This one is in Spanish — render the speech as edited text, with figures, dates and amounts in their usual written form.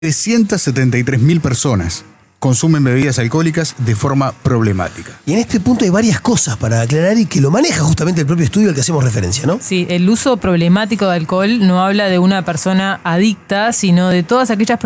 373.000 personas consumen bebidas alcohólicas de forma problemática. Y en este punto hay varias cosas para aclarar y que lo maneja justamente el propio estudio al que hacemos referencia, ¿no? Sí, el uso problemático de alcohol no habla de una persona adicta, sino de todas aquellas